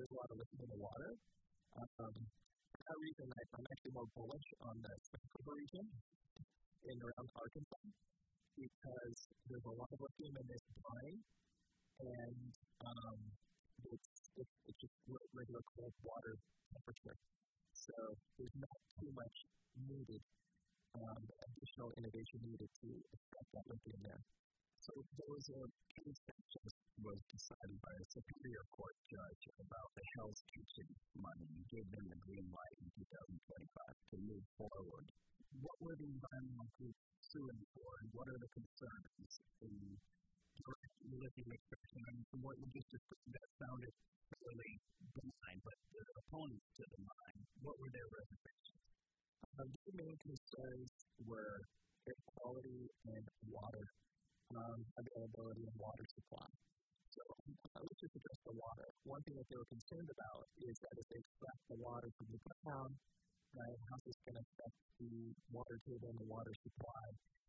there's a lot of lithium in the water. For that reason, I'm actually more bullish on the Smackover region in around Arkansas because there's a lot of lithium in this brine, and it's just regular cold water temperature. So there's not too much needed, additional innovation needed to extract that lithium there. So there was a case that just was decided by a Superior Court judge about the Hell's Kitchen money. You gave them the green light in 2025 to move forward. What were the environmental groups suing for, and what are the concerns in direct lithium extraction? I mean, from what you just described, that sounded fairly benign, but the opponents to the mine, what were their reservations? The main concerns were air quality and water availability and water supply. So let's just address the water. One thing that they were concerned about is that if they extract the water from the ground, right, how is this going to affect the water table and the water supply